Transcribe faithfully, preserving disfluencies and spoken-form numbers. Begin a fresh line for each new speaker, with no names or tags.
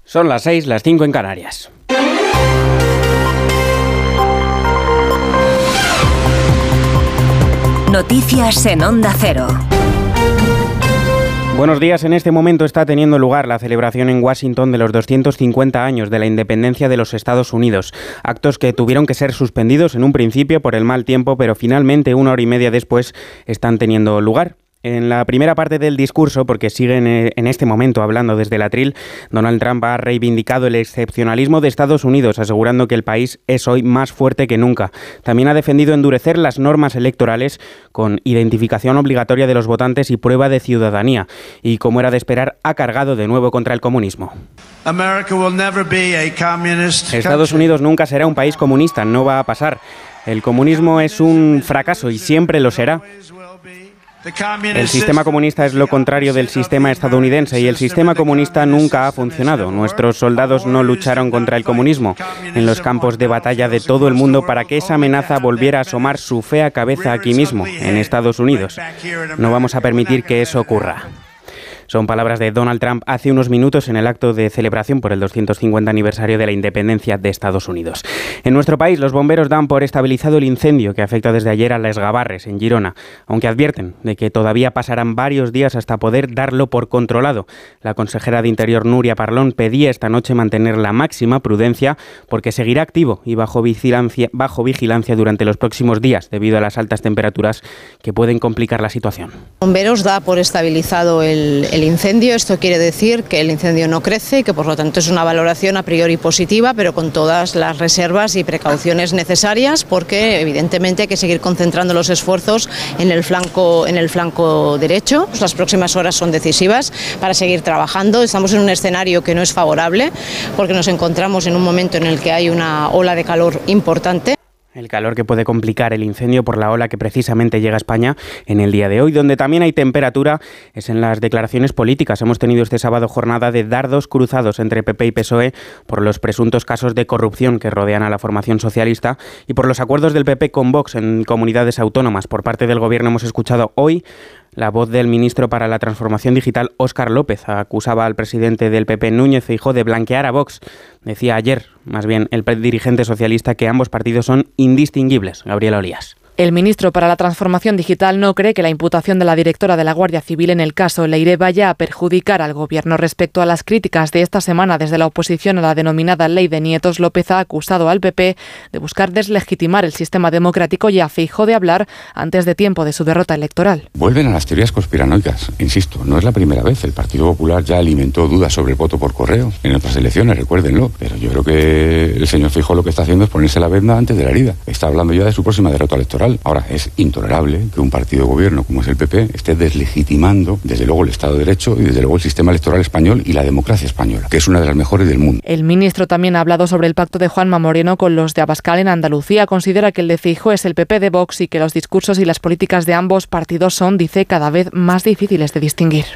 Son las seis, las cinco en Canarias.
Noticias en Onda Cero.
Buenos días. En este momento está teniendo lugar la celebración en Washington de los doscientos cincuenta años de la independencia de los Estados Unidos. Actos que tuvieron que ser suspendidos en un principio por el mal tiempo, pero finalmente una hora y media después están teniendo lugar. En la primera parte del discurso, porque siguen en este momento hablando desde el atril, Donald Trump ha reivindicado el excepcionalismo de Estados Unidos, asegurando que el país es hoy más fuerte que nunca. También ha defendido endurecer las normas electorales con identificación obligatoria de los votantes y prueba de ciudadanía. Y, como era de esperar, ha cargado de nuevo contra el comunismo. Estados Unidos nunca será un país comunista, no va a pasar. El comunismo es un fracaso y siempre lo será. El sistema comunista es lo contrario del sistema estadounidense y el sistema comunista nunca ha funcionado. Nuestros soldados no lucharon contra el comunismo en los campos de batalla de todo el mundo para que esa amenaza volviera a asomar su fea cabeza aquí mismo, en Estados Unidos. No vamos a permitir que eso ocurra. Son palabras de Donald Trump hace unos minutos en el acto de celebración por el doscientos cincuenta aniversario de la independencia de Estados Unidos. En nuestro país, los bomberos dan por estabilizado el incendio que afecta desde ayer a Les Gavarres, en Girona, aunque advierten de que todavía pasarán varios días hasta poder darlo por controlado. La consejera de Interior, Núria Parlon, pedía esta noche mantener la máxima prudencia porque seguirá activo y bajo vigilancia, bajo vigilancia durante los próximos días debido a las altas temperaturas que pueden complicar la situación.
Bomberos da por estabilizado el el incendio. Esto quiere decir que el incendio no crece y que por lo tanto es una valoración a priori positiva, pero con todas las reservas y precauciones necesarias, porque evidentemente hay que seguir concentrando los esfuerzos en el flanco, en el flanco derecho. Las próximas horas son decisivas para seguir trabajando. Estamos en un escenario que no es favorable porque nos encontramos en un momento en el que hay una ola de calor importante.
El calor que puede complicar el incendio por la ola que precisamente llega a España en el día de hoy. Donde también hay temperatura es en las declaraciones políticas. Hemos tenido este sábado jornada de dardos cruzados entre P P y P S O E por los presuntos casos de corrupción que rodean a la formación socialista y por los acuerdos del P P con Vox en comunidades autónomas. Por parte del Gobierno hemos escuchado hoy la voz del ministro para la Transformación Digital, Óscar López. Acusaba al presidente del P P, Núñez Feijóo, de blanquear a Vox. Decía ayer, más bien, el dirigente socialista que ambos partidos son indistinguibles. Gabriela Olías.
El ministro para la Transformación Digital no cree que la imputación de la directora de la Guardia Civil en el caso Leire vaya a perjudicar al Gobierno. Respecto a las críticas de esta semana desde la oposición a la denominada Ley de Nietos, López ha acusado al P P de buscar deslegitimar el sistema democrático y a Feijóo de hablar antes de tiempo de su derrota electoral.
Vuelven a las teorías conspiranoicas. Insisto, no es la primera vez. El Partido Popular ya alimentó dudas sobre el voto por correo en otras elecciones, recuérdenlo. Pero yo creo que el señor Feijóo lo que está haciendo es ponerse la venda antes de la herida. Está hablando ya de su próxima derrota electoral. Ahora, es intolerable que un partido de gobierno como es el P P esté deslegitimando desde luego el Estado de Derecho y desde luego el sistema electoral español y la democracia española, que es una de las mejores del mundo.
El ministro también ha hablado sobre el pacto de Juanma Moreno con los de Abascal en Andalucía. Considera que el de Feijóo es el P P de Vox y que los discursos y las políticas de ambos partidos son, dice, cada vez más difíciles de distinguir.